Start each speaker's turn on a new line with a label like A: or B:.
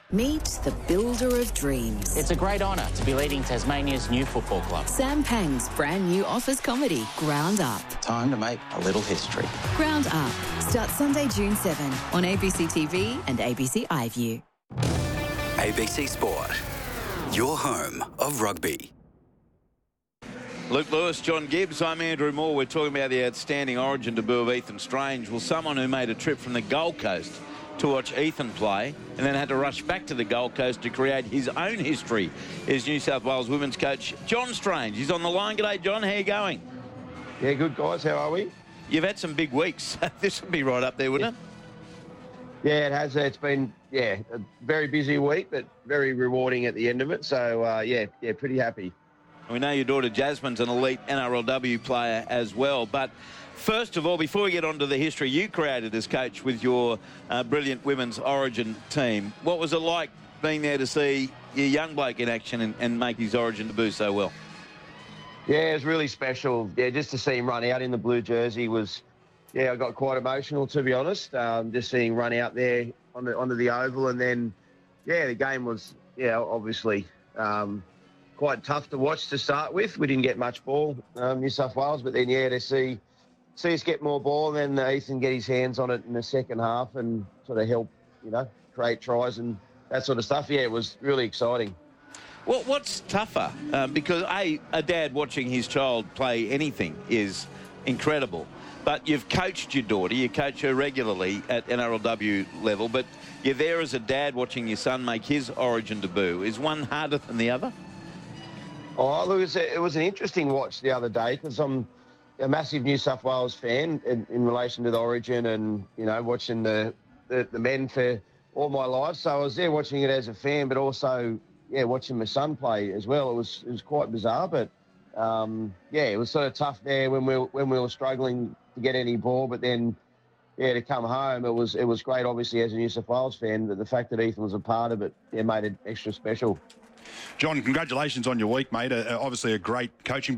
A: Meet the builder of dreams.
B: It's a great honour to be leading Tasmania's new football club.
A: Sam Pang's brand new office comedy, Ground Up.
C: Time to make a little history.
A: Ground Up starts Sunday, June 7 on ABC TV and ABC iView.
D: ABC Sport, your home of rugby.
E: Luke Lewis, John Gibbs, I'm Andrew Moore. We're talking about the outstanding origin debut of Ethan Strange. Well, someone who made a trip from the Gold Coast to watch Ethan play and then had to rush back to the Gold Coast to create his own history is New South Wales women's coach John Strange. He's on the line. G'day, John. How you going?
F: Yeah, good, guys. How are we?
E: You've had some big weeks. This would be right up there, wouldn't it?
F: Yeah, it has. It's been, a very busy week, but very rewarding at the end of it. So, pretty happy.
E: We know your daughter Jasmine's an elite NRLW player as well. But first of all, before we get on to the history you created as coach with your brilliant women's origin team, what was it like being there to see your young bloke in action and make his origin debut so well?
F: Yeah, it was really special. Yeah, just to see him run out in the blue jersey was, I got quite emotional, to be honest. Just seeing him run out there onto the oval. And then, the game was, obviously quite tough to watch to start with. We didn't get much ball, New South Wales, but then, to see us get more ball and then Ethan get his hands on it in the second half and sort of help, create tries and that sort of stuff. Yeah, it was really exciting.
E: Well, what's tougher? Because, a dad watching his child play anything is incredible. But you've coached your daughter. You coach her regularly at NRLW level. But you're there as a dad watching your son make his origin debut. Is one harder than the other?
F: Oh, look, it was an interesting watch the other day because I'm a massive New South Wales fan in relation to the origin and, watching the men for all my life. So I was there watching it as a fan, but also, watching my son play as well. It was quite bizarre, but, it was sort of tough there when we were struggling to get any ball. But then, to come home, it was great, obviously, as a New South Wales fan, but the fact that Ethan was a part of it, made it extra special.
G: John, congratulations on your week, mate. Obviously a great coaching